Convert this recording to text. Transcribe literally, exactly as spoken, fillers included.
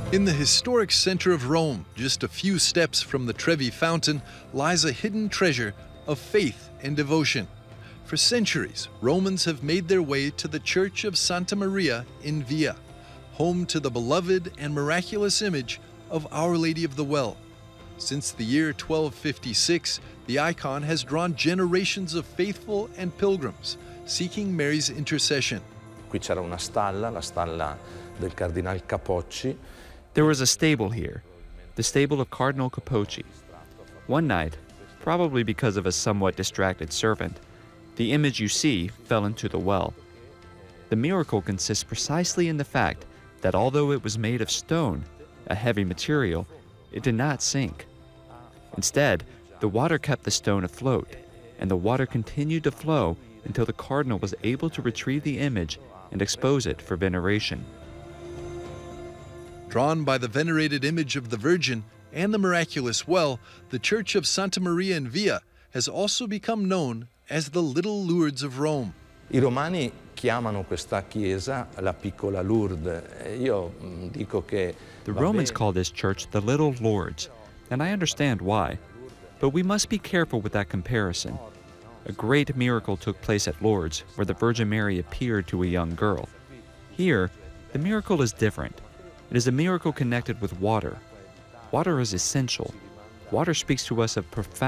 In the historic center of Rome, just a few steps from the Trevi Fountain, lies a hidden treasure of faith and devotion. For centuries, Romans have made their way to the Church of Santa Maria in Via, home to the beloved and miraculous image of Our Lady of the Well. Since the year twelve fifty-six, the icon has drawn generations of faithful and pilgrims seeking Mary's intercession. Qui c'era una stalla, la stalla del Cardinal Capocci. There was a stable here, the stable of Cardinal Capocci. One night, probably because of a somewhat distracted servant, the image you see fell into the well. The miracle consists precisely in the fact that although it was made of stone, a heavy material, it did not sink. Instead, the water kept the stone afloat, and the water continued to flow until the cardinal was able to retrieve the image and expose it for veneration. Drawn by the venerated image of the Virgin and the miraculous well, the Church of Santa Maria in Via has also become known as the Little Lourdes of Rome. I romani chiamano questa chiesa la piccola Lourdes. Io dico che The Romans call this church the Little Lourdes, and I understand why. But we must be careful with that comparison. A great miracle took place at Lourdes, where the Virgin Mary appeared to a young girl. Here, the miracle is different. It is a miracle connected with water. Water is essential. Water speaks to us of profound